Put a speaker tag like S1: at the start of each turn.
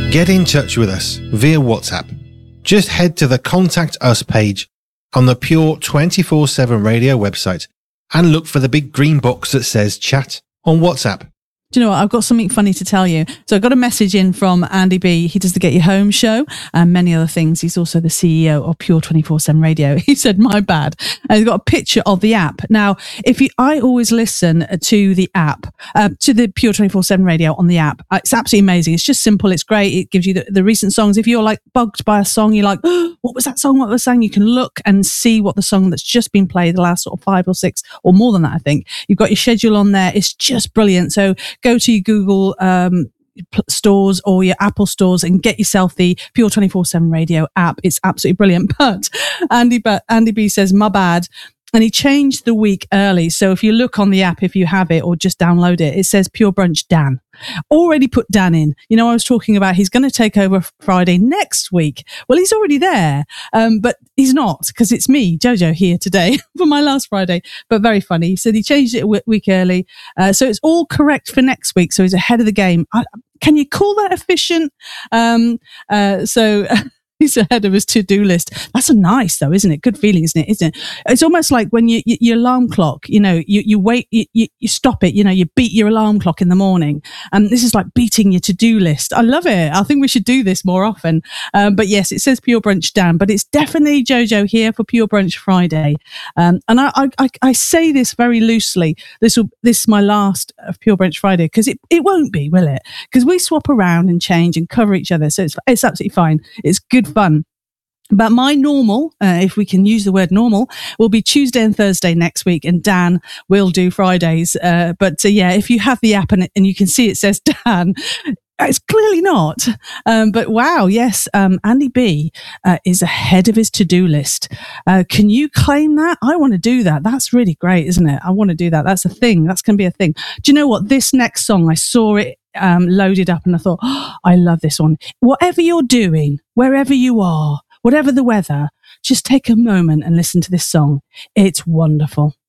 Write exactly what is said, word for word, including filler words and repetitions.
S1: Get in touch with us via WhatsApp. Just head to the Contact Us page on the Pure twenty-four seven Radio website and look for the big green box that says chat on WhatsApp.
S2: Do you know what? I've got something funny to tell you. So I got a message in from Andy B. He does the Get You Home show and many other things. He's also the C E O of Pure twenty-four seven Radio. He said, my bad. And he's got a picture of the app. Now, if you, I always listen to the app, uh, to the Pure twenty-four seven Radio on the app. It's absolutely amazing. It's just simple. It's great. It gives you the, the recent songs. If you're like bugged by a song, you're like, oh, what was that song? What was that song? You can look and see what the song that's just been played, the last sort of five or six or more than that, I think. You've got your schedule on there. It's just brilliant. So go to your Google um, stores or your Apple stores and get yourself the Pure twenty-four seven Radio app. It's absolutely brilliant. But Andy, but Andy B says, my bad. And he changed the week early. So if you look on the app, if you have it or just download it, it says Pure Brunch Dan. Already put Dan in. You know, I was talking about he's going to take over Friday next week. Well, he's already there, um, but he's not because it's me, Jojo, here today for my last Friday. But very funny. He said he changed it a w- week early. Uh, so it's all correct for next week. So he's ahead of the game. I, can you call that efficient? Um, uh, so... He's ahead of his to-do list. That's a nice though, isn't it? Good feeling, isn't it? Isn't it? It's almost like when you, you your alarm clock, you know, you, you wait, you, you, you stop it, you know, you beat your alarm clock in the morning. And this is like beating your to-do list. I love it. I think we should do this more often. Um, but yes, it says Pure Brunch Dan, but it's definitely Jojo here for Pure Brunch Friday. Um, and I, I, I say this very loosely. This will, this is my last of Pure Brunch Friday because it, it won't be, will it? Because we swap around and change and cover each other. So it's, it's absolutely fine. It's good fun. But my normal, uh, if we can use the word normal, will be Tuesday and Thursday next week, and Dan will do Fridays. Uh, but uh, yeah, if you have the app and, and you can see it says Dan, it's clearly not. Um, but wow, yes, um, Andy B uh, is ahead of his to-do list. Uh, can you claim that? I want to do that. That's really great, isn't it? I want to do that. That's a thing. That's going to be a thing. Do you know what? This next song, I saw it um, loaded up and I thought, oh, I love this one. Whatever you're doing, wherever you are, whatever the weather, just take a moment and listen to this song. It's wonderful.